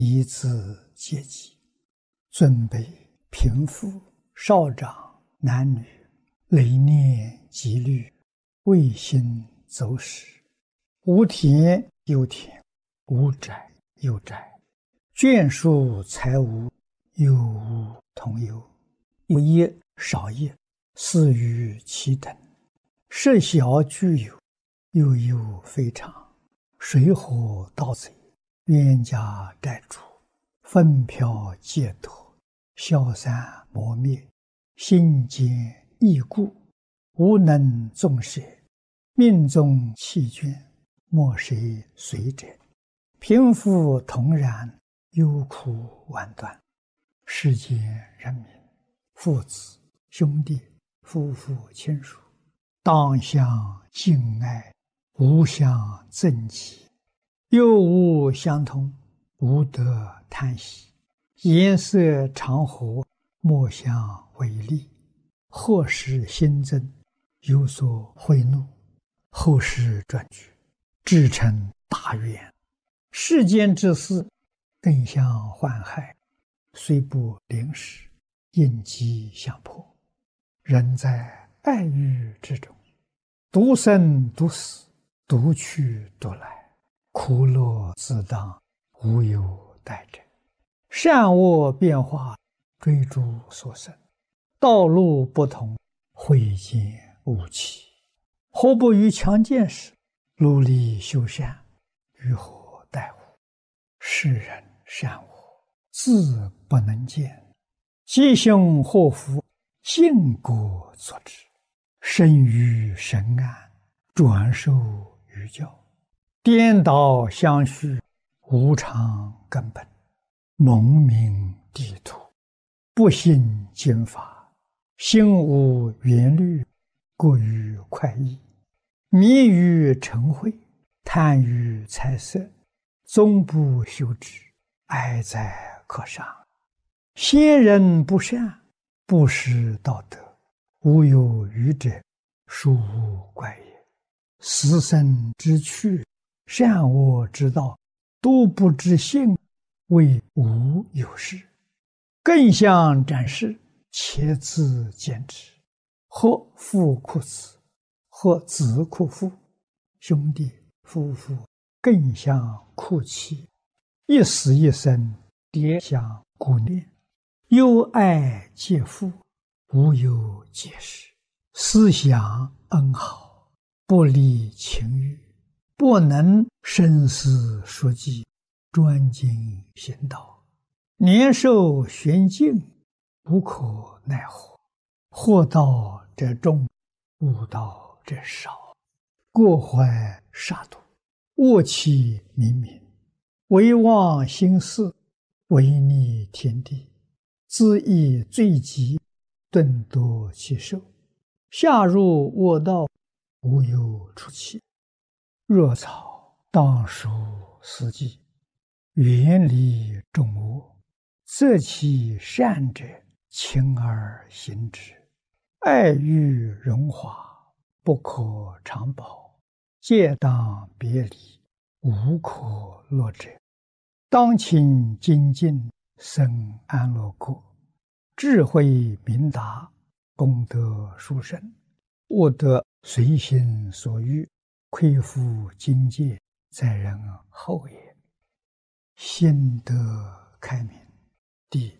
依次阶级，尊卑贫富少长男女，累念积虑，未心走始，无田有田，无宅有宅，眷属财物有无同有，有业少业，似于其等，设小具有，又有非常，水火盗贼，冤家债主，纷飘借脱，消散磨灭，心坚易固，无能纵舍，命中弃眷，莫谁随者，贫富同然，忧苦万端。世间人民，父子兄弟夫妇亲属，当相敬爱，无相憎忌，又无相同，无得叹息，颜色常和，莫相违逆，或使心增，有所悔怒，后世转举，至成大愿。世间之事，更相患害，虽不临时，应机相迫。人在爱欲之中，独生独死，独去独来，苦乐自当，无有待者。善恶变化，追逐所生，道路不同，慧见无期。何不于强健时，努力修善，于何待乎？世人善恶，自不能见，吉凶祸福，尽果作之。生于神安，转受于教，颠倒相续，无常根本，蒙名地土，不信经法，心无缘虑，过于快意，迷于尘秽，贪于财色，终不修之，哀哉可伤。先人不善，不识道德，无有余者，殊无怪也。死生之趣，善恶之道，都不知性，谓无有事。更相展示，且自见之。或父哭子，或子哭父，兄弟夫妇更相哭泣，一死一生，迭相顾念，忧爱皆父，无有解释。思想恩好，不离情欲，不能深思熟记，专精行道，年寿玄静，无可奈何。祸道者众，悟道者少，过怀杀戮，恶气冥冥，唯忘心事，违逆天地，自益罪极，顿夺其寿，下入恶道，无有出期。若草当属四季，远离众恶，择其善者，勤而行之。爱欲荣华，不可长保，戒当别离，无可乐者。当勤精进，生安乐国，智慧明达，功德殊胜，悟得随心所欲，亏负境界，在人后也。心得开明。第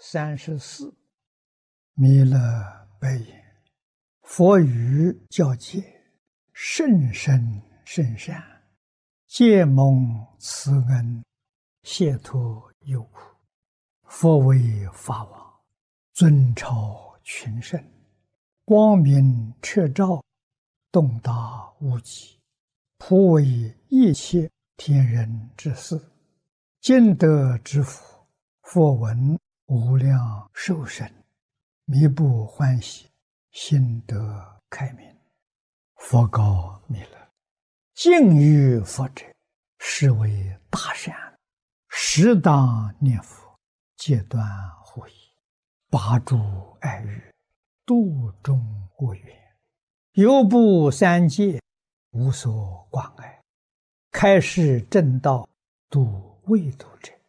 34。弥勒白言：佛语教戒，甚深甚善，皆蒙慈恩，解脱忧苦。佛为法王，尊超群圣，光明彻照，洞达无极，普为一切天人之事。今得之福，佛闻无量寿生，弥不欢喜，心得开明。佛告弥勒：敬于佛者，是为大善，适当念佛，戒断护疑，拔除爱欲，度众恶缘，犹不三界，无所挂碍，开示正道，度未度者。